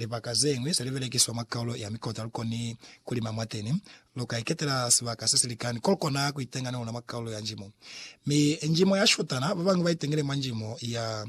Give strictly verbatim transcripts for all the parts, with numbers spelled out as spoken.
libaka zengwe salivele kiswa makaulo ya mikota luko ni kulima mwateni loka iketela sivaka sasilikani kolkona kuitenga na makaulo ya njimo mi njimo ya shutana babangu baitengele manjimo ya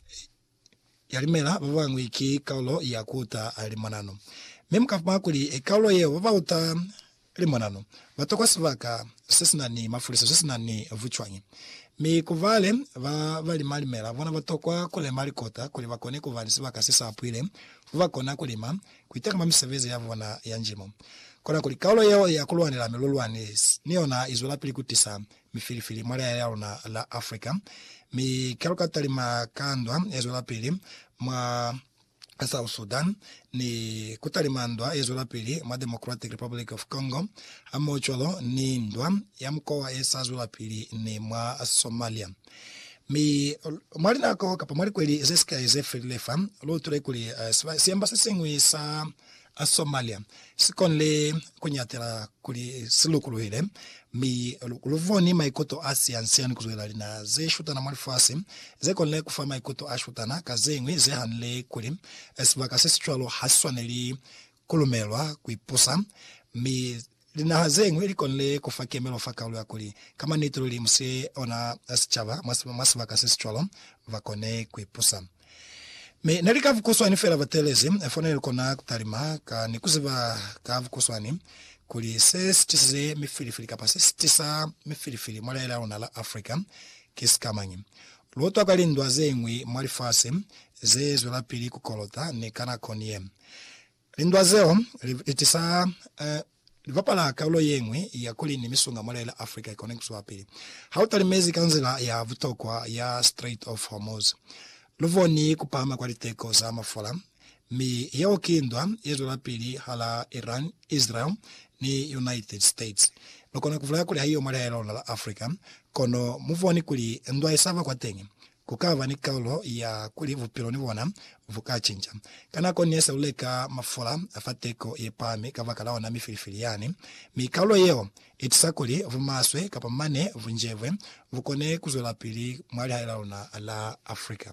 yalimela babangu iki kaulo ya kuta alimanano memka makuli e kaulo ye babauta limonano batokwa sivaka sesina ni mafulisa sesina ni vuchwanyi mi kuvale va vali malimela vona batokwa kule malikota kule bakone kuvani sivaka sesa apwile vakona kulima kuiteka mamiseveze ya vona ya njimo kona kuli kaulo yeo ya kulwanela milulwani niona izola pili kutisa mifilifili mwale ya yao na la Afrika mi kaluka talima kandwa izola pili mwa South Sudan ni kutalimandwa ezo la pili ma Democratic Republic of Congo amocholo ni ndwa ya mkoa esa zo la pili ni mwa Somalia mi mwali nako kapa mwali kweli zeska ezefelefa lo tule kuli uh, siamba sengwi sa a Somalia sikonle kunyatela kuli silukulu hile mi luvoni maikoto asi ansiani kuzuela lina ze shutana malifasi ze konle kufa maikoto ashutana kazengwi ze hanle kuli esibaka sesichwalo haswaneli kulumelwa kuipusa mi lina hazengwi likonle kufa kemelo fakaulu ya kuli kama nitululi msi ona asichava masibaka sesichwalo vakone kuipusa me nalika vukuswani fela vatelezi efona ilikona kutalima ka nikuziva ka vukuswani kuli sestize mifilifili kapa sestisa mifilifili mwala ila una la Afrika kisikamanyi luoto akalindwa zengwi mwalifasi ze zola pili kukolota ni kana konye lindwa zeo itisa uh, livapala kaulo yengwi ya kuli ni misunga mwala ila Afrika ikonek suwa pili hautalimezi kanzila ya vutokwa ya Strait of Hormuz luvoni kupama kwa liteko za mafola mi yao kindwa yezo la pili hala Iran, Israel ni United States lokona kuvula kuli hiyo mwala ya la Afrika kono muvoni kuli ndwa isava kwa tengi kukava ni kaulo ya kuli vupilo ni vona vukachinja kana konyesa uleka mafola afateko yepame kava kalawa na mifilifili yani mi kaulo yeo itisakuli vumaswe kapamane vunjevwe vukone kuzola pili mwala ya la, la Afrika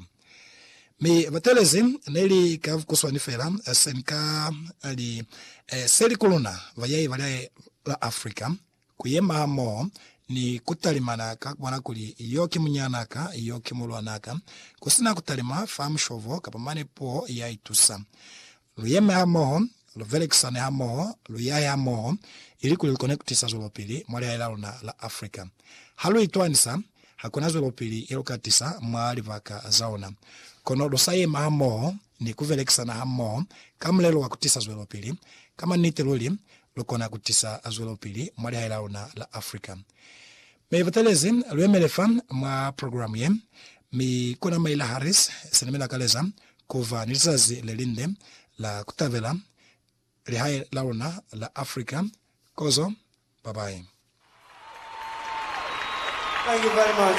mi vatelezi neli kavu kuswani fela senka ali eh, seli kuluna vayai vale la Afrika kuyema hamo ni kutalimanaka wana kuli yoki munyanaka yoki mulwanaka kusina kutalima famu shovo kapamane po ya itusa luyeme hamo luvelekisane hamo luyaya hamo ili kuli connectisa zolopili mwale ya ilauna la Afrika halu ituanisa hakuna zolopili ilokatisa mwali vaka zaona kono dosaye mahamo ni kuvelekisana hamo kamlelo wa kutisa zwelopili kama niteloli lokona kutisa azwelopili mwali hailauna la Afrika meivetelezi luemelefan mwa programu ye mi kuna maila Harris sinemela kaleza kuva nilizazi lelinde la kutavela lihai launa la Afrika kozo bye bye. Thank you very much.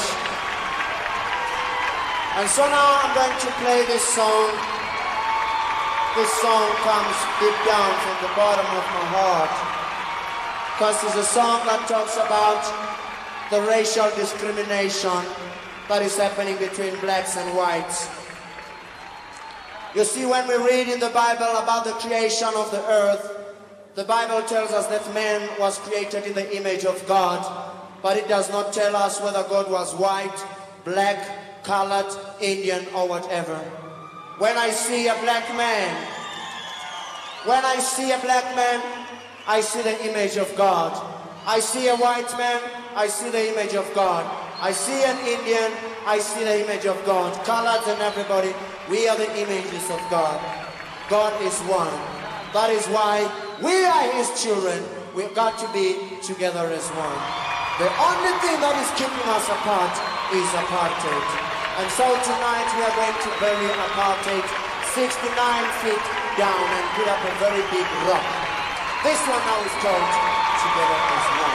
And so now I'm going to play this song. This song comes deep down from the bottom of my heart. Because it's a song that talks about the racial discrimination that is happening between blacks and whites. You see, when we read in the Bible about the creation of the earth, the Bible tells us that man was created in the image of God, but it does not tell us whether God was white, black, colored, Indian, or whatever. When I see a black man, when I see a black man, I see the image of God. I see a white man, I see the image of God. I see an Indian, I see the image of God. Colors and everybody, we are the images of God. God is one. That is why we are His children. We've got to be together as one. The only thing that is keeping us apart is apartheid. And so tonight we are going to bury apartheid sixty-nine feet down and put up a very big rock. This one now is called Together as One.